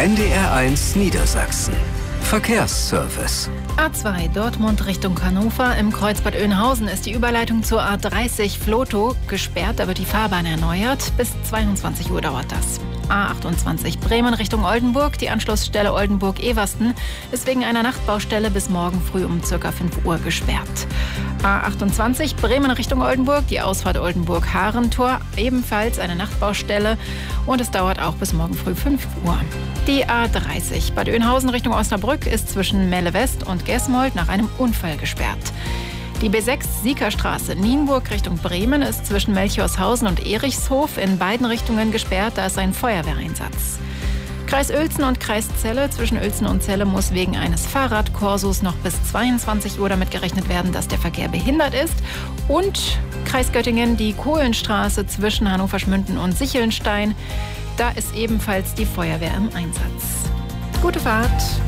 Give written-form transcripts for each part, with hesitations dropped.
NDR1 Niedersachsen. Verkehrsservice. A2 Dortmund Richtung Hannover. Im Kreuzbad Oeynhausen ist die Überleitung zur A30 Vlotho gesperrt. Da wird die Fahrbahn erneuert. Bis 22 Uhr dauert das. A28 Bremen Richtung Oldenburg. Die Anschlussstelle Oldenburg-Eversten ist wegen einer Nachtbaustelle bis morgen früh um ca. 5 Uhr gesperrt. A28 Bremen Richtung Oldenburg. Die Ausfahrt Oldenburg-Harentor. Ebenfalls eine Nachtbaustelle. Und es dauert auch bis morgen früh 5 Uhr. Die A30 Bad Oeynhausen Richtung Osnabrück ist zwischen Melle West und Gesmold nach einem Unfall gesperrt. Die B6 Siekerstraße Nienburg Richtung Bremen ist zwischen Melchorshausen und Erichshof in beiden Richtungen gesperrt, da ist ein Feuerwehreinsatz. Kreis Uelzen und Kreis Celle, zwischen Uelzen und Celle muss wegen eines Fahrradkorsos noch bis 22 Uhr damit gerechnet werden, dass der Verkehr behindert ist. Und Kreis Göttingen, die Kohlenstraße zwischen Hannover-Schmünden und Sichelnstein, da ist ebenfalls die Feuerwehr im Einsatz. Gute Fahrt!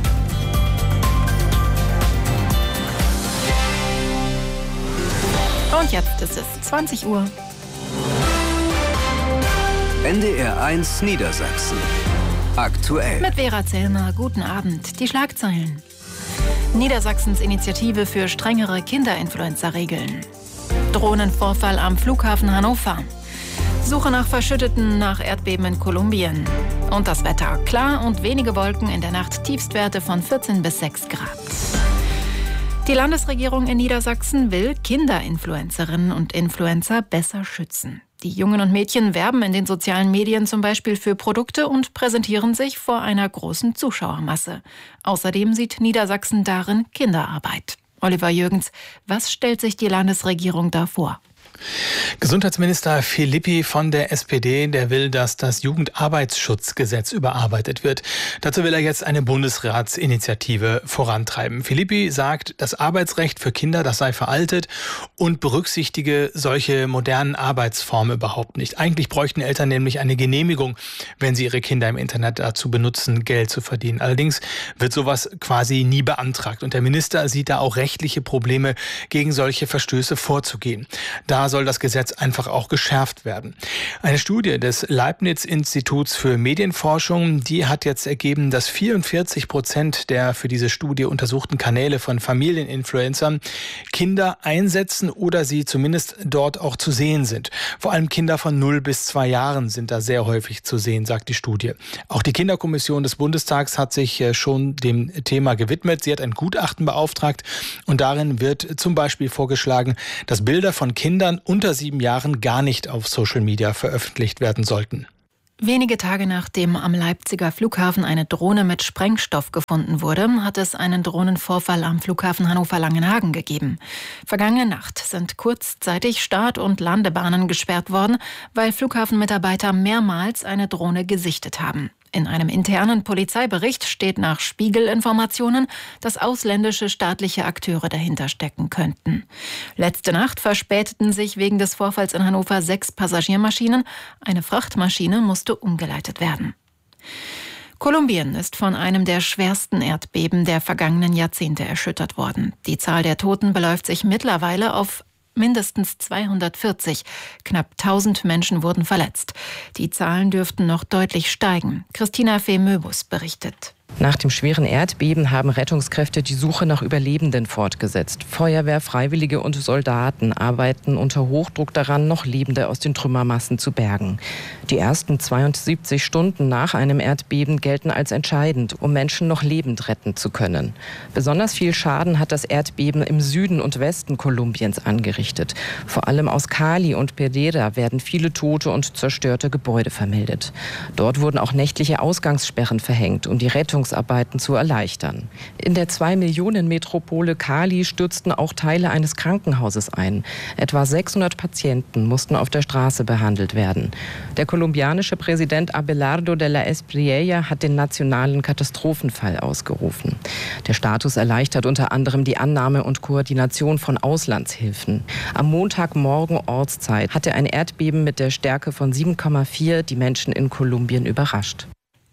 Und jetzt ist es 20 Uhr. NDR1 Niedersachsen. Aktuell. Mit Vera Zellner, guten Abend. Die Schlagzeilen. Niedersachsens Initiative für strengere Kinderinfluencer-Regeln. Drohnenvorfall am Flughafen Hannover. Suche nach Verschütteten nach Erdbeben in Kolumbien. Und das Wetter. Klar und wenige Wolken, in der Nacht Tiefstwerte von 14 bis 6 Grad. Die Landesregierung in Niedersachsen will Kinderinfluencerinnen und Influencer besser schützen. Die Jungen und Mädchen werben in den sozialen Medien zum Beispiel für Produkte und präsentieren sich vor einer großen Zuschauermasse. Außerdem sieht Niedersachsen darin Kinderarbeit. Oliver Jürgens, was stellt sich die Landesregierung da vor? Gesundheitsminister Philippi von der SPD, der will, dass das Jugendarbeitsschutzgesetz überarbeitet wird. Dazu will er jetzt eine Bundesratsinitiative vorantreiben. Philippi sagt, das Arbeitsrecht für Kinder, das sei veraltet und berücksichtige solche modernen Arbeitsformen überhaupt nicht. Eigentlich bräuchten Eltern nämlich eine Genehmigung, wenn sie ihre Kinder im Internet dazu benutzen, Geld zu verdienen. Allerdings wird sowas quasi nie beantragt. Und der Minister sieht da auch rechtliche Probleme, gegen solche Verstöße vorzugehen. Da soll das Gesetz einfach auch geschärft werden. Eine Studie des Leibniz-Instituts für Medienforschung, die hat jetzt ergeben, dass 44% der für diese Studie untersuchten Kanäle von Familieninfluencern Kinder einsetzen oder sie zumindest dort auch zu sehen sind. Vor allem Kinder von 0 bis 2 Jahren sind da sehr häufig zu sehen, sagt die Studie. Auch die Kinderkommission des Bundestags hat sich schon dem Thema gewidmet. Sie hat ein Gutachten beauftragt und darin wird zum Beispiel vorgeschlagen, dass Bilder von Kindern unter 7 Jahren gar nicht auf Social Media veröffentlicht werden sollten. Wenige Tage nachdem am Leipziger Flughafen eine Drohne mit Sprengstoff gefunden wurde, hat es einen Drohnenvorfall am Flughafen Hannover-Langenhagen gegeben. Vergangene Nacht sind kurzzeitig Start- und Landebahnen gesperrt worden, weil Flughafenmitarbeiter mehrmals eine Drohne gesichtet haben. In einem internen Polizeibericht steht nach Spiegel-Informationen, dass ausländische staatliche Akteure dahinter stecken könnten. Letzte Nacht verspäteten sich wegen des Vorfalls in Hannover 6 Passagiermaschinen. Eine Frachtmaschine musste umgeleitet werden. Kolumbien ist von einem der schwersten Erdbeben der vergangenen Jahrzehnte erschüttert worden. Die Zahl der Toten beläuft sich mittlerweile auf mindestens 240. Knapp 1000 Menschen wurden verletzt. Die Zahlen dürften noch deutlich steigen. Christina Fee-Möbus berichtet. Nach dem schweren Erdbeben haben Rettungskräfte die Suche nach Überlebenden fortgesetzt. Feuerwehr, Freiwillige und Soldaten arbeiten unter Hochdruck daran, noch Lebende aus den Trümmermassen zu bergen. Die ersten 72 Stunden nach einem Erdbeben gelten als entscheidend, um Menschen noch lebend retten zu können. Besonders viel Schaden hat das Erdbeben im Süden und Westen Kolumbiens angerichtet. Vor allem aus Cali und Pereira werden viele tote und zerstörte Gebäude vermeldet. Dort wurden auch nächtliche Ausgangssperren verhängt, um die Rettungsarbeiten zu erleichtern. In der 2-Millionen-Metropole Cali stürzten auch Teile eines Krankenhauses ein. Etwa 600 Patienten mussten auf der Straße behandelt werden. Der kolumbianische Präsident Abelardo de la Espriella hat den nationalen Katastrophenfall ausgerufen. Der Status erleichtert unter anderem die Annahme und Koordination von Auslandshilfen. Am Montagmorgen Ortszeit hatte ein Erdbeben mit der Stärke von 7,4 die Menschen in Kolumbien überrascht.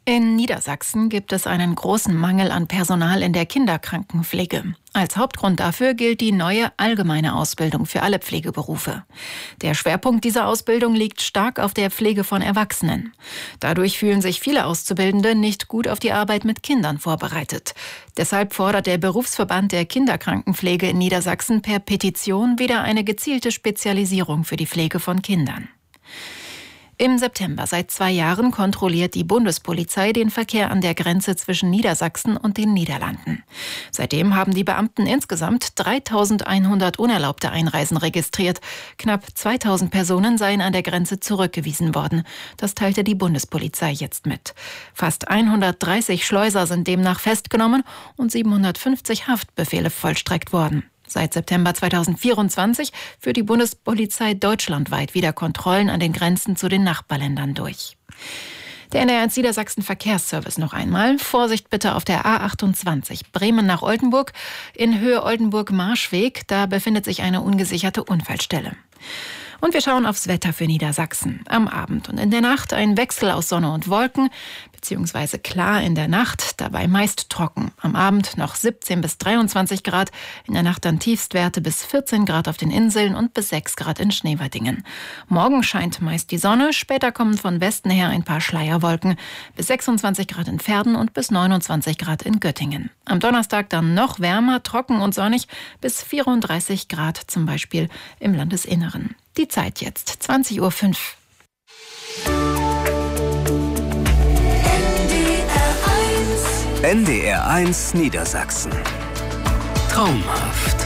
In Niedersachsen gibt es einen großen Mangel an Personal in der Kinderkrankenpflege. Als Hauptgrund dafür gilt die neue allgemeine Ausbildung für alle Pflegeberufe. Der Schwerpunkt dieser Ausbildung liegt stark auf der Pflege von Erwachsenen. Dadurch fühlen sich viele Auszubildende nicht gut auf die Arbeit mit Kindern vorbereitet. Deshalb fordert der Berufsverband der Kinderkrankenpflege in Niedersachsen per Petition wieder eine gezielte Spezialisierung für die Pflege von Kindern. Im September seit 2 Jahren kontrolliert die Bundespolizei den Verkehr an der Grenze zwischen Niedersachsen und den Niederlanden. Seitdem haben die Beamten insgesamt 3.100 unerlaubte Einreisen registriert. Knapp 2.000 Personen seien an der Grenze zurückgewiesen worden. Das teilte die Bundespolizei jetzt mit. Fast 130 Schleuser sind demnach festgenommen und 750 Haftbefehle vollstreckt worden. Seit September 2024 führt die Bundespolizei deutschlandweit wieder Kontrollen an den Grenzen zu den Nachbarländern durch. Der NDR1 Niedersachsen Verkehrsservice noch einmal. Vorsicht bitte auf der A28 Bremen nach Oldenburg in Höhe Oldenburg-Marschweg. Da befindet sich eine ungesicherte Unfallstelle. Und wir schauen aufs Wetter für Niedersachsen. Am Abend und in der Nacht ein Wechsel aus Sonne und Wolken, beziehungsweise klar in der Nacht, dabei meist trocken. Am Abend noch 17 bis 23 Grad, in der Nacht dann Tiefstwerte bis 14 Grad auf den Inseln und bis 6 Grad in Schneewerdingen. Morgen scheint meist die Sonne, später kommen von Westen her ein paar Schleierwolken, bis 26 Grad in Verden und bis 29 Grad in Göttingen. Am Donnerstag dann noch wärmer, trocken und sonnig, bis 34 Grad zum Beispiel im Landesinneren. Die Zeit jetzt, 20:05 Uhr. NDR1 Niedersachsen. Traumhaft.